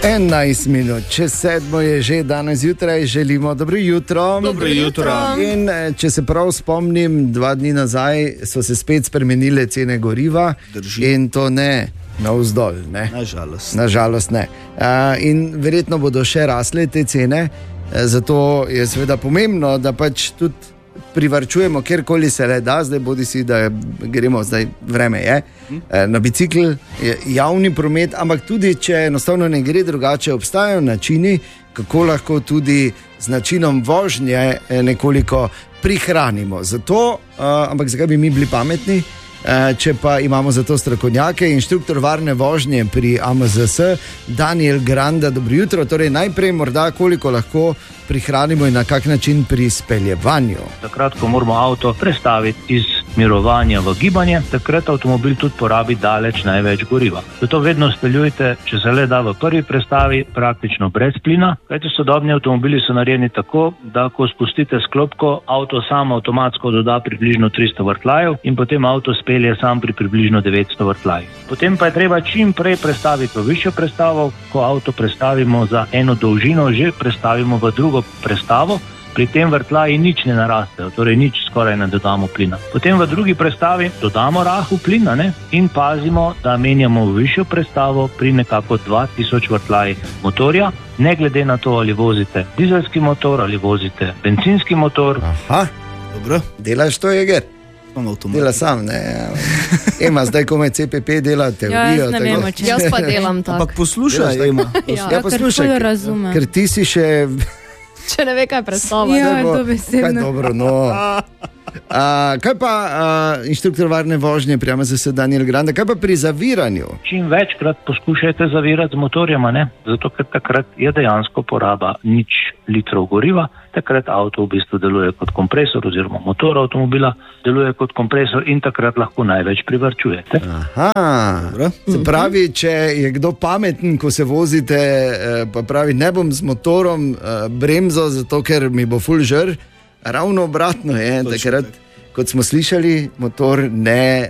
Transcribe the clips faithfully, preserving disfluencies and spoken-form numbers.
enajst minut, čez sedmo je že danes jutraj, želimo dobro jutro. Dobro jutro. In če se prav spomnim, dva dni nazaj so se spet spremenile cene goriva. Drži. In to ne navzdol, ne. Nažalost. Nažalost ne. Uh, in verjetno bodo še rasle te cene, zato je seveda pomembno, da pač tudi privarčujemo, kjerkoli se le da, zdaj bodi si, da gremo, zdaj vreme je, na bicikl, javni promet, ampak tudi, če enostavno ne gre drugače, obstajajo načini, kako lahko tudi z načinom vožnje nekoliko prihranimo. Zato, ampak zakaj bi mi bili pametni, če pa imamo za to strokovnjake, inštruktor varne vožnje pri A M Z S, Daniel Granda, dobro jutro, torej najprej morda koliko lahko prihranimo in na kak način pri speljevanju. Takrat, ko moramo avto prestaviti iz mirovanja v gibanje, takrat avtomobil tudi porabi daleč največ goriva. Zato vedno speljujte, če se le da v prvi prestavi, praktično brez plina, kajti sodobni avtomobili so narejeni tako, da ko spustite sklopko, avto sam avtomatsko doda približno tristo vrtljajev in potem avto spelje sam pri približno devetsto vrtljajih. Potem pa je treba čim prej prestaviti v višjo prestavo, ko avto prestavimo za eno dolžino, že prestavimo v drugo prestavo, pri tem vrtljaji nič ne narastejo, torej nič skoraj ne dodamo plina. Potem v drugi prestavi dodamo rahel plin, ne, in pazimo, da menjamo v višjo prestavo pri nekako dva tisoč vrtljajih motorja, ne glede na to, ali vozite dizelski motor ali vozite bencinski motor. Aha, dobro. Delaš to, Jeger? Dela sam, ne. Ema, zdaj komaj C P P dela teorijo. Ja, ne vem, če jaz pa delam tako. Ampak poslušaj, Ema. Ja, ja, poslušaj, ker, razumem. Ker ti si še... Če ne ve, kaj predstavlja. Ja, to besedno. Kaj dobro, no. A, kaj pa a, inštruktor varne vožnje pri A M Z S Daniel Granda, kaj pa pri zaviranju? Čim večkrat poskušajte zavirati z motorjema, ne? Zato, ker takrat je dejansko poraba nič litrov goriva, takrat avto v bistvu deluje kot kompresor oziroma motor avtomobila deluje kot kompresor in takrat lahko največ privarčujete. Aha, dobro. Se pravi, če je kdo pameten, ko se vozite, pa pravi, ne bom z motorom bremzo, zato ker mi bo ful žr, ravno obratno je, takrat, kot smo slišali, motor ne,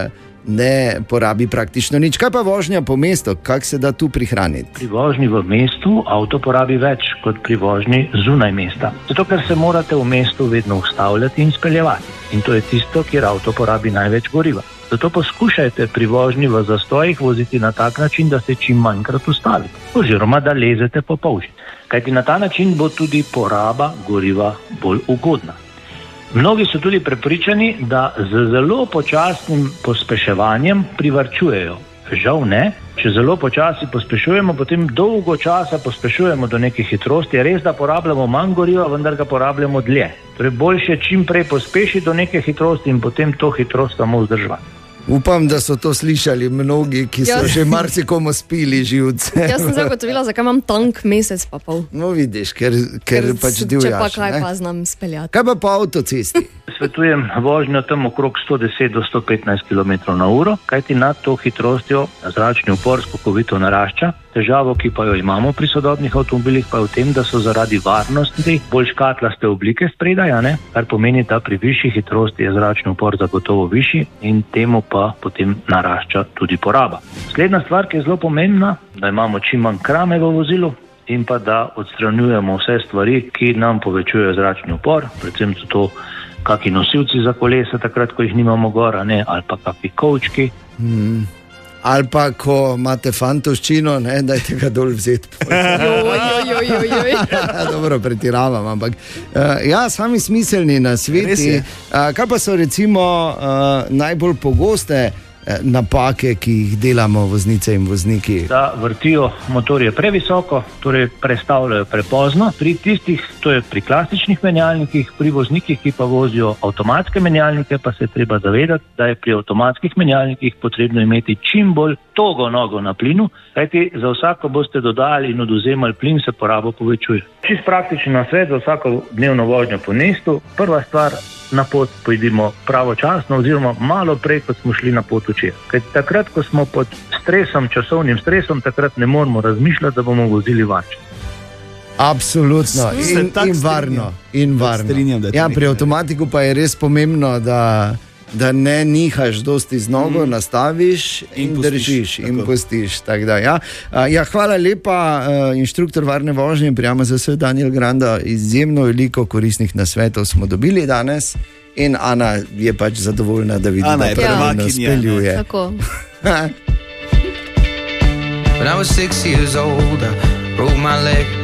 ne porabi praktično nič. Kaj pa vožnja po mestu? Kako se da tu prihraniti? Pri vožnji v mestu avto porabi več kot pri vožnji zunaj mesta. Zato, ker se morate v mestu vedno ustavljati in speljevati. In to je tisto, kjer avto porabi največ goriva. Zato poskušajte pri vožnji v zastojih voziti na tak način, da se čim manjkrat ustavite. Oziroma, da lezete po polži. Kajti na ta način bo tudi poraba goriva bolj ugodna. Mnogi so tudi prepričani, da z zelo počasnim pospeševanjem privarčujejo. Žal ne. Če zelo počasi pospešujemo, potem dolgo časa pospešujemo do neke hitrosti. Je res, da porabljamo manj goriva, vendar ga porabljamo dlje. Torej boljše čim prej pospešiti do neke hitrosti in potem to hitrost samo vzdrževati. Upam, da so to slišali mnogi, ki so ja. že marsikomu spili živce. Jaz sem zagotovila, zakaj imam tank mesec pa pol. No vidiš, ker, ker, ker pač divjaš. Če pa kaj ne? Pa znam speljati. Kaj pa po avtocesti? Svetujem vožnjo tam okrog sto deset do sto petnajst kilometrov na uro, kajti nad to hitrostjo zračni upor skokovito narašča. Težavo, ki pa jo imamo pri sodobnih avtomobilih, pa je v tem, da so zaradi varnosti bolj škatlaste oblike spredaj, ne? Kar pomeni, da pri višji hitrosti je zračni upor zagotovo višji in temu pa potem narašča tudi poraba. Slednja stvar, ki je zelo pomembna, da imamo čim manj krame v vozilu in pa da odstranjujemo vse stvari, ki nam povečujejo zračni upor, predvsem so to kaki nosilci za kolesa, takrat, ko jih nimamo gora, ne, ali pa kaki kovčki. Hmm. Ali pa, ko imate fantoščino, ne, dajte ga dol vzeti. Dobro, pretiravam, ampak uh, ja, sami smiselni na sveti. Uh, kaj pa so recimo uh, najbolj pogoste napake, ki jih delamo voznice in vozniki? Da vrtijo motorje previsoko, torej prestavljajo prepozno. Pri tistih, to je pri klasičnih menjalnikih, pri voznikih, ki pa vozijo avtomatske menjalnike, pa se treba zavedati, da je pri avtomatskih menjalnikih potrebno imeti čim bolj togo nogo na plinu, kajti za vsako boste dodali in odvzemali plin, se porabo povečuje. Čist praktičen nasvet za vsako dnevno vožnjo po mestu. Prva stvar, na pot pojdimo pravočasno oziroma malo prej, kot smo šli na pot včeraj. Kajti takrat, ko smo pod stresom, časovnim stresom, takrat ne moramo razmišljati, da bomo vozili varčno. Absolutno. In, in varno. In varno. Strinjam, ja, pri avtomatiku pa je res pomembno, da da ne nihaš dosti z nogo, mm. nastaviš in, in držiš tako. in pustiš. Tak da, ja. Ja, hvala lepa, inštruktor varne vožnje, prijama za sve Daniel Granda, izjemno veliko koristnih nasvetov smo dobili danes in Ana je pač zadovoljna, da vidi, Ana da pravilno speljuje. Tako. When I was six years old, I broke my leg.